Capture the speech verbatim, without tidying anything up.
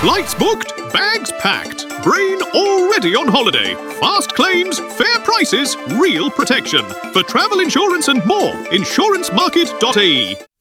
Flights booked, bags packed. Brain already on holiday. Fast claims, fair prices, real protection. For travel insurance and more, insurance market dot A E.